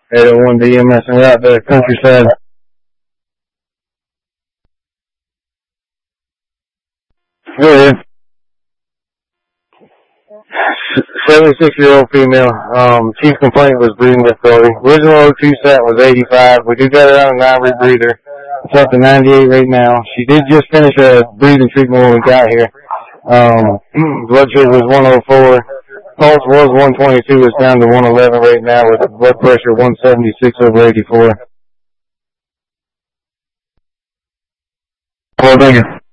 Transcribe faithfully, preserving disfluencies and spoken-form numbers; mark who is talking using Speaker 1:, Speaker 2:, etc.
Speaker 1: eight oh one D M S and route to Countryside. Go ahead. seventy-six-year-old female. Um, chief complaint was breathing difficulty. Original O two sat was eighty-five. We did got her on a nine rebreather. It's up to ninety-eight right now. She did just finish a breathing treatment when we got here. Um, blood sugar was one oh four. Pulse was one twenty-two. It's down to one eleven right now with blood pressure one seventy-six over eighty-four. Well, thank you.